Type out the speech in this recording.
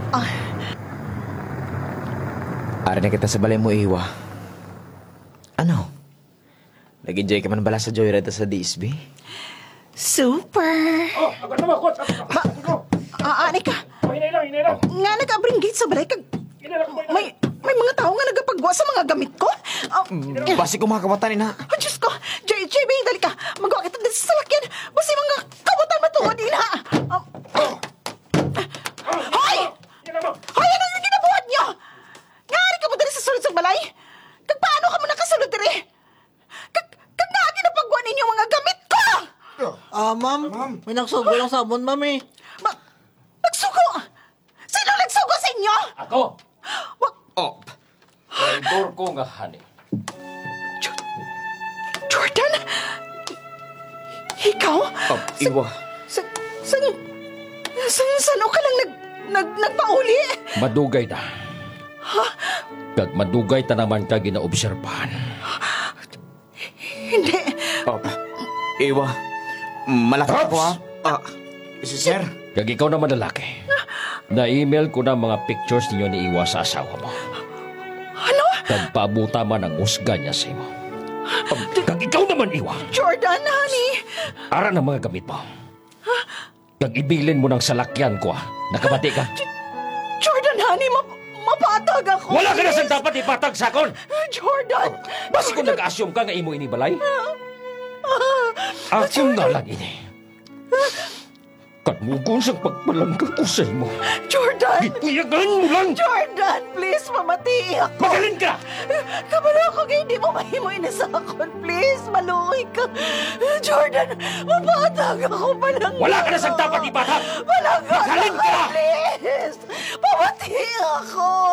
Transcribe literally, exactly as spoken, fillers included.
Ari na kita sa balay mo, Iwa. Ano? Nag-enjoy ka man bala sa Joyride sa D S B? Super! Oh, ako naman, coach. Ako, ako. Ah, ani ka? Oh, hinay lang, hinay lang. Nga nag-abring gate sa balay kag... Hinay lang, kumain lang. May, may mga tao nga nagapagwa sa mga gamit ko. Ah, Basi ko mga kabatan na. oh, Diyos ko! J J B, dali ka! Magawa kita din sa salakyan! Basi mga kabutan matuwa din ha! Ah, Hoy! Hinay lang, Hoy, ano yung ginabuhat niyo? Ngari ka mo dali sa sulod sa balay? Kag paano ka mo nakasulod diri? Kag, kag nga ginapagwa ninyo mga gamit ko! Ah, ma'am. May nagsugo lang sabon, ma'am eh. Ma, nagsugo! Sino nagsugo sa inyo? Ako! Wa, Oh, Driver ko nga, honey. Jordan? Ikaw? oh Iwa. Sa, san, san, saan ka lang nag, nag, nagpauli? Madugay na. Ha? Kag madugay ta naman ka ginaobserbahan. Hindi. Oh, Iwa. Malaki Ops! ako ha. Ah, si Sir. Kag ikaw naman lalaki. Na-email ko na mga pictures ninyo ni Iwa sa asawa mo. Ano? Kag paabuta man ang usga niya sa imo. Kag ikaw naman, Iwa. Jordan, honey. Ara ng mga gamit mo. Kag ibilin mo ng salakyan ko, ah. Nakabati ka? Jordan, honey, map mapatag ako. Wala ka na please. sa dapat ipatag sakon! Jordan. Basi kung nag-assume ka nga imo inibalay? Assume nga lang ini. Katmugon sa pagpalangga ko sa imo. Jordan. Gituyagan mo lang! Jordan, please, mamati ako. Magaling ka! Kabalo ako kaya hindi mo mahimo inisakon. Please, maluoy ka. Jordan, mapatag ako palang. Wala ka na sa dapat ipatag! Palangga Magaling ka! Please, pamati ako.